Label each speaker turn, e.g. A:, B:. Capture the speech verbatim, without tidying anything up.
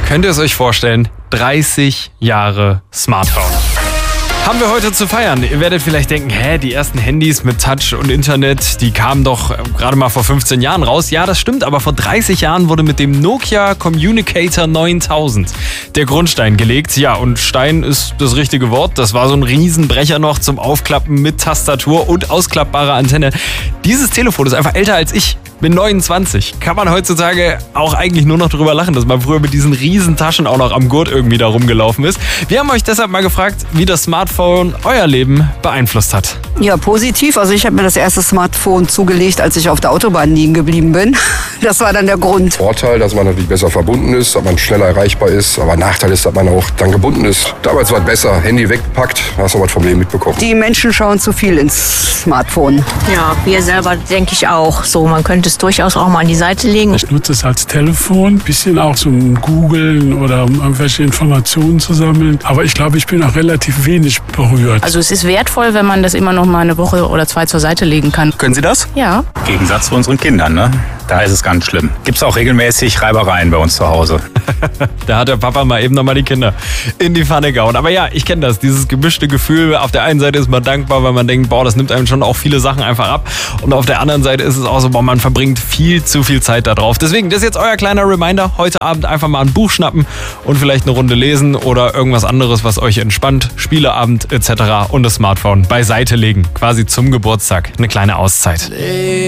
A: Könnt ihr es euch vorstellen? dreißig Jahre Smartphone. Haben wir heute zu feiern. Ihr werdet vielleicht denken, hä, die ersten Handys mit Touch und Internet, die kamen doch gerade mal vor fünfzehn Jahren raus. Ja, das stimmt, aber vor dreißig Jahren wurde mit dem Nokia Communicator neuntausend der Grundstein gelegt. Ja, und Stein ist das richtige Wort. Das war so ein Riesenbrecher noch zum Aufklappen mit Tastatur und ausklappbarer Antenne. Dieses Telefon ist einfach älter als ich. Bin neunundzwanzig. Kann man heutzutage auch eigentlich nur noch drüber lachen, dass man früher mit diesen riesen Taschen auch noch am Gurt irgendwie da rumgelaufen ist. Wir haben euch deshalb mal gefragt, wie das Smartphone euer Leben beeinflusst hat.
B: Ja, positiv. Also ich habe mir das erste Smartphone zugelegt, als ich auf der Autobahn liegen geblieben bin. Das war dann der Grund.
C: Vorteil, dass man natürlich besser verbunden ist, dass man schneller erreichbar ist. Aber Nachteil ist, dass man auch dann gebunden ist. Damals war es besser. Handy weggepackt, hast du was vom Leben mitbekommen.
B: Die Menschen schauen zu viel ins Smartphone.
D: Ja, wir selber denke ich auch. So, man könnte es durchaus auch mal an die Seite legen.
E: Ich nutze es als Telefon, ein bisschen auch zum Googeln oder um irgendwelche Informationen zu sammeln. Aber ich glaube, ich bin auch relativ wenig berührt.
F: Also es ist wertvoll, wenn man das immer noch mal eine Woche oder zwei zur Seite legen kann.
G: Können Sie das?
F: Ja.
G: Im Gegensatz zu unseren Kindern, ne? Da ist es ganz schlimm. Gibt's auch regelmäßig Reibereien bei uns zu Hause.
A: Da hat der Papa mal eben nochmal die Kinder in die Pfanne gehauen. Aber ja, ich kenne das, dieses gemischte Gefühl. Auf der einen Seite ist man dankbar, weil man denkt, boah, das nimmt einem schon auch viele Sachen einfach ab. Und auf der anderen Seite ist es auch so, boah, man verbringt viel zu viel Zeit da drauf. Deswegen, das ist jetzt euer kleiner Reminder. Heute Abend einfach mal ein Buch schnappen und vielleicht eine Runde lesen oder irgendwas anderes, was euch entspannt. Spieleabend et cetera und das Smartphone beiseite legen. Quasi zum Geburtstag. Eine kleine Auszeit.